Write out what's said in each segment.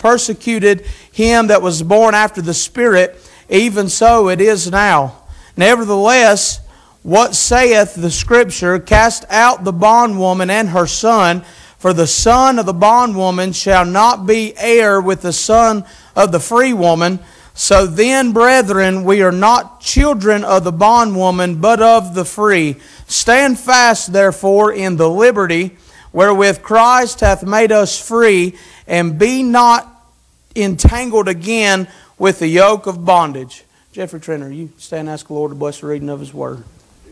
persecuted him that was born after the Spirit, even so it is now. Nevertheless, what saith the Scripture? Cast out the bondwoman and her son, for the son of the bondwoman shall not be heir with the son of the free woman. So then, brethren, we are not children of the bondwoman, but of the free. Stand fast, therefore, in the liberty wherewith Christ hath made us free, and be not entangled again with the yoke of bondage. Jeffrey Trenner, you stand and ask the Lord to bless the reading of His Word.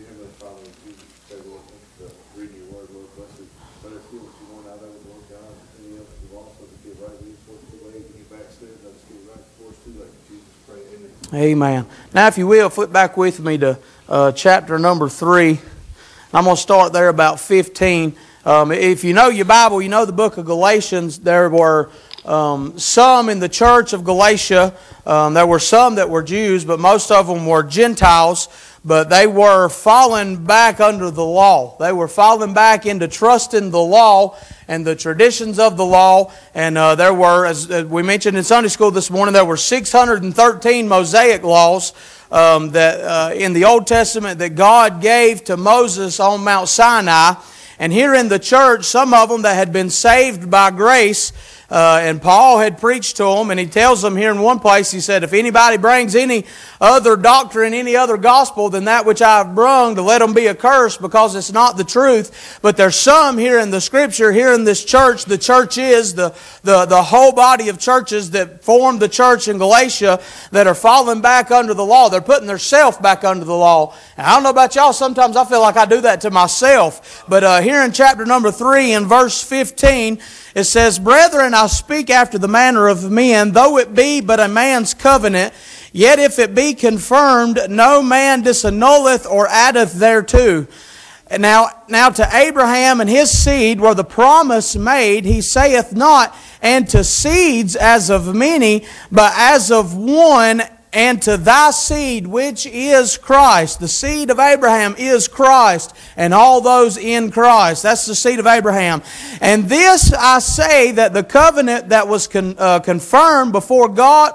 Amen. Now, if you will, flip back with me to chapter number 3. I'm going to start there about 15. If you know your Bible, you know the book of Galatians. There were some in the church of Galatia. There were some that were Jews, but most of them were Gentiles. But they were falling back under the law. They were falling back into trusting the law and the traditions of the law. And there were, as we mentioned in Sunday school this morning, there were 613 Mosaic laws that in the Old Testament that God gave to Moses on Mount Sinai. And here in the church, some of them that had been saved by grace, and Paul had preached to them, and he tells them here in one place, he said, if anybody brings any other doctrine, any other gospel than that which I have brung, to let them be accursed, because it's not the truth. But there's some here in the Scripture, here in this church. The church is the whole body of churches that form the church in Galatia that are falling back under the law. They're putting themselves back under the law. And I don't know about y'all, sometimes I feel like I do that to myself. But here in chapter number 3 in verse 15, it says, Brethren, I speak after the manner of men, though it be but a man's covenant, yet if it be confirmed, no man disannulleth or addeth thereto. Now to Abraham and his seed were the promise made, he saith not, and to seeds as of many, but as of one, and to thy seed, which is Christ. The seed of Abraham is Christ, and all those in Christ. That's the seed of Abraham. And this I say, that the covenant that was confirmed before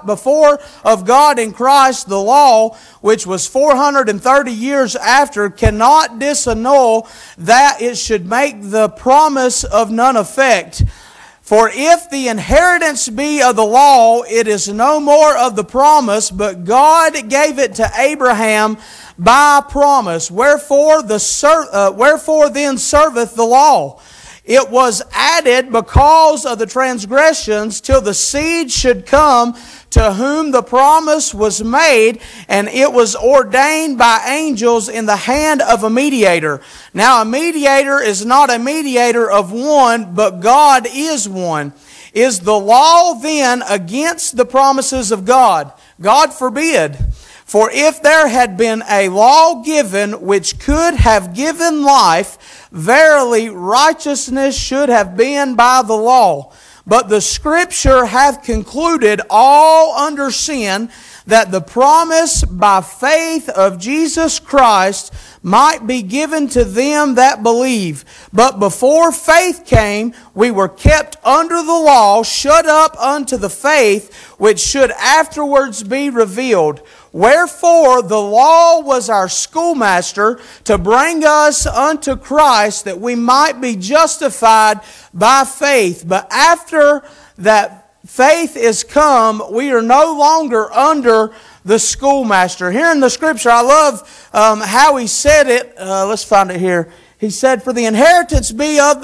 of God in Christ, the law, which was 430 years after, cannot disannul that it should make the promise of none effect. For if the inheritance be of the law, it is no more of the promise, but God gave it to Abraham by promise. Wherefore then serveth the law? It was added because of the transgressions, till the seed should come to whom the promise was made, and it was ordained by angels in the hand of a mediator. Now a mediator is not a mediator of one, but God is one. Is the law then against the promises of God? God forbid. For if there had been a law given which could have given life, verily righteousness should have been by the law. But the Scripture hath concluded all under sin, that the promise by faith of Jesus Christ might be given to them that believe. But before faith came, we were kept under the law, shut up unto the faith which should afterwards be revealed. Wherefore the law was our schoolmaster to bring us unto Christ, that we might be justified by faith. But after that faith is come, we are no longer under the schoolmaster. Here in the Scripture, I love how he said it. Let's find it here. He said, For if the inheritance be of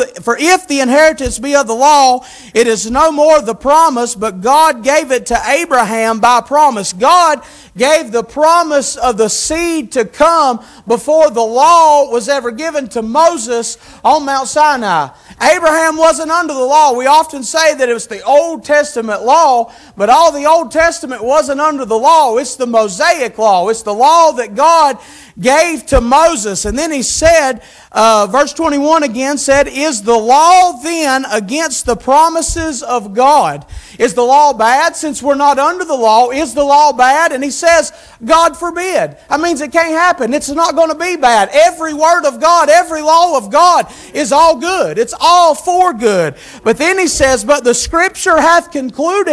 the law, it is no more the promise, but God gave it to Abraham by promise. God gave the promise of the seed to come before the law was ever given to Moses on Mount Sinai. Abraham wasn't under the law. We often say that it was the Old Testament law, but all the Old Testament wasn't under the law. It's the Mosaic law. It's the law that God gave to Moses. And then he said, verse 21 again said, Is the law then against the promises of God? Is the law bad? Since we're not under the law, is the law bad? And he says, God forbid. That means it can't happen. It's not going to be bad. Every word of God, every law of God is all good. It's all for good. But then he says, But the Scripture hath concluded